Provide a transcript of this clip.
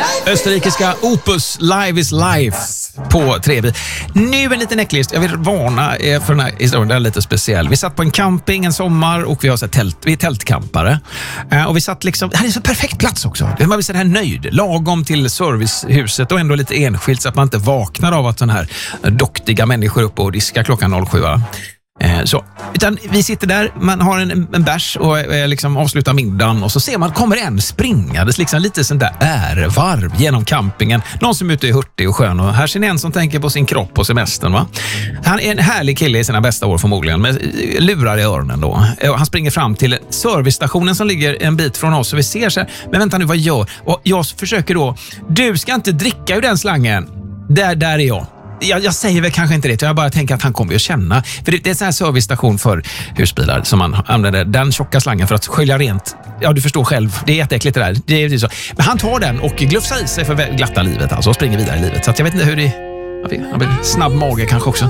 Österrikiska Opus Live is Life på Trevi. Nu en liten äcklist. Jag vill varna för den här historien. Den är lite speciell. Vi satt på en camping en sommar och vi har så tält. Vi är tältkampare. Och vi satt liksom, det här är så perfekt plats också. Man vill säga här nöjd. Lagom till servicehuset och ändå lite enskilt så att man inte vaknar av att den här doktiga människor uppe och diskar klockan 07. Så, utan vi sitter där, man har en bärs och liksom avslutar middagen och så ser man, kommer en springades liksom lite sån där ärvarv genom campingen. Någon som är ute i hurtig och skön och här ser ni en som tänker på sin kropp och semestern, va? Han är en härlig kille i sina bästa år förmodligen, med lurar i öronen då. Och han springer fram till servicestationen som ligger en bit från oss och vi ser så här, men vänta nu, vad gör? Och jag försöker då, du ska inte dricka ur den slangen. Där är jag. Jag säger väl kanske inte det, jag bara tänker att han kommer att känna. För det är en sån här servicestation för husbilar som man använder den tjocka slangen för att skölja rent. Ja, du förstår själv, det är jätteäckligt det där. Det är så. Men han tar den och glufsar i sig för glatta livet alltså, och springer vidare i livet. Så att jag vet inte hur det... Han blir snabb mage kanske också.